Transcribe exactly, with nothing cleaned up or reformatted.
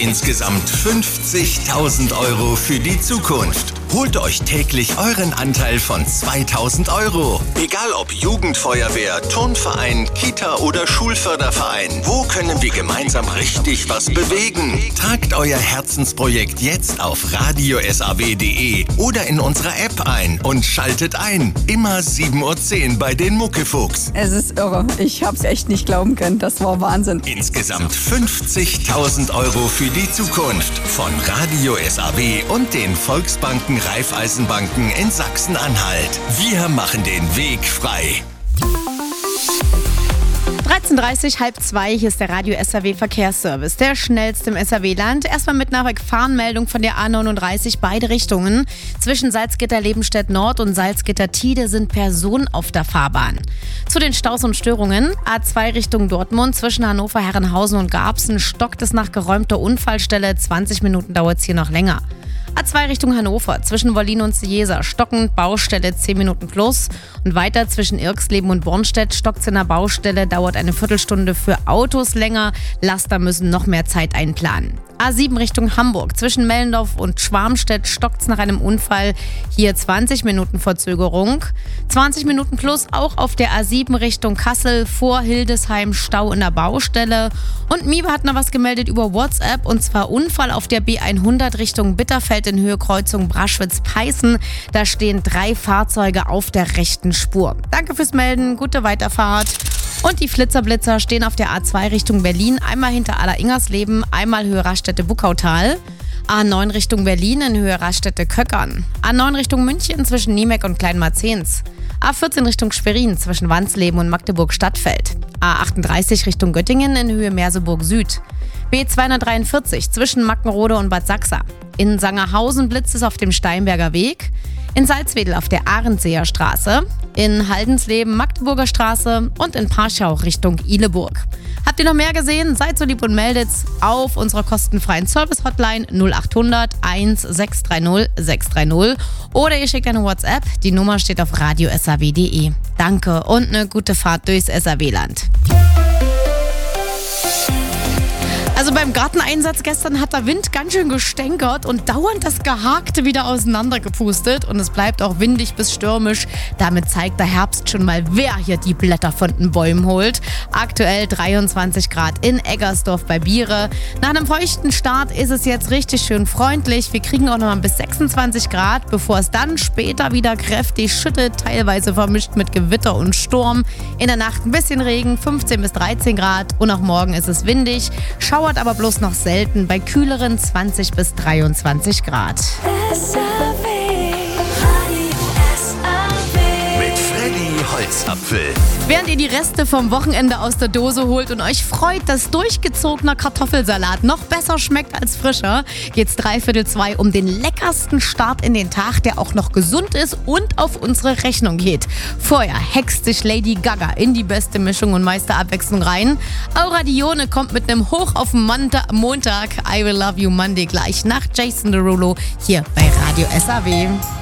Insgesamt fünfzigtausend Euro für die Zukunft. Holt euch täglich euren Anteil von zweitausend Euro. Egal ob Jugendfeuerwehr, Turnverein, Kita oder Schulförderverein. Wo können wir gemeinsam richtig was bewegen? Tragt euer Herzensprojekt jetzt auf radio s a w punkt d e oder in unserer App ein und schaltet ein. Immer sieben Uhr zehn bei den Muckefuchs. Es ist irre. Ich hab's echt nicht glauben können. Das war Wahnsinn. Insgesamt fünfzigtausend Euro für die Zukunft. Von Radio S A W und den Volksbanken Raiffeisenbanken in Sachsen-Anhalt. Wir machen den Weg frei. dreizehn Uhr dreißig, halb zwei, hier ist der Radio S A W Verkehrsservice, der schnellste im S A W-Land. Erstmal mit einer Gefahrenmeldung von der A neununddreißig, beide Richtungen. Zwischen Salzgitter-Lebenstedt Nord und Salzgitter-Tide sind Personen auf der Fahrbahn. Zu den Staus und Störungen: A zwei Richtung Dortmund, zwischen Hannover, Herrenhausen und Garbsen stockt es nach geräumter Unfallstelle. zwanzig Minuten dauert es hier noch länger. A zwei Richtung Hannover, zwischen Wollin und Ciesa stockend, Baustelle zehn Minuten plus. Und weiter zwischen Irxleben und Bornstedt stockt es in der Baustelle, dauert eine Viertelstunde für Autos länger. Laster müssen noch mehr Zeit einplanen. A sieben Richtung Hamburg, zwischen Mellendorf und Schwarmstedt stockt es nach einem Unfall. Hier zwanzig Minuten Verzögerung. zwanzig Minuten plus auch auf der A sieben Richtung Kassel, vor Hildesheim Stau in der Baustelle. Und Miebe hat noch was gemeldet über WhatsApp, und zwar Unfall auf der B hundert Richtung Bitterfeld in Höhe Kreuzung Braschwitz-Peißen. Da stehen drei Fahrzeuge auf der rechten Spur. Danke fürs Melden, gute Weiterfahrt. Und die Flitzerblitzer stehen auf der A zwei Richtung Berlin, einmal hinter Aller-Ingersleben, einmal Höhe Raststätte-Buckautal. A neun Richtung Berlin in Höhe Raststätte-Köckern. A neun Richtung München zwischen Niemek und Kleinmarzens. A vierzehn Richtung Schwerin zwischen Wansleben und Magdeburg-Stadtfeld. A achtunddreißig Richtung Göttingen in Höhe Merseburg Süd. B zweihundertdreiundvierzig zwischen Mackenrode und Bad Sachsa. In Sangerhausen blitzt es auf dem Steinberger Weg. In Salzwedel auf der Ahrensseer Straße. In Haldensleben Magdeburger Straße und in Parschau Richtung Ihleburg. Habt ihr noch mehr gesehen? Seid so lieb und meldet's auf unserer kostenfreien Service-Hotline null acht hundert eins sechs drei null sechs drei null oder ihr schickt eine WhatsApp. Die Nummer steht auf radio s a w punkt d e. Danke und eine gute Fahrt durchs S A W-Land. Also beim Garteneinsatz gestern hat der Wind ganz schön gestänkert und dauernd das Gehakte wieder auseinandergepustet. Und es bleibt auch windig bis stürmisch. Damit zeigt der Herbst schon mal, wer hier die Blätter von den Bäumen holt. Aktuell dreiundzwanzig Grad in Eggersdorf bei Biere. Nach einem feuchten Start ist es jetzt richtig schön freundlich. Wir kriegen auch noch mal bis sechsundzwanzig Grad, bevor es dann später wieder kräftig schüttet, teilweise vermischt mit Gewitter und Sturm. In der Nacht ein bisschen Regen, fünfzehn bis dreizehn Grad. Und auch morgen ist es windig. Schauert aber bloß noch selten bei kühleren zwanzig bis dreiundzwanzig Grad. S A W. Mit Freddy Holzapfel. Während ihr die Reste vom Wochenende aus der Dose holt und euch freut, dass durchgezogener Kartoffelsalat noch besser schmeckt als frischer, geht's dreiviertel zwei um den leckersten Start in den Tag, der auch noch gesund ist und auf unsere Rechnung geht. Vorher hext sich Lady Gaga in die beste Mischung und meiste Abwechslung rein. Aura Dione kommt mit einem Hoch auf Monta- Montag. I Will Love You Monday gleich nach Jason Derulo hier bei Radio S A W.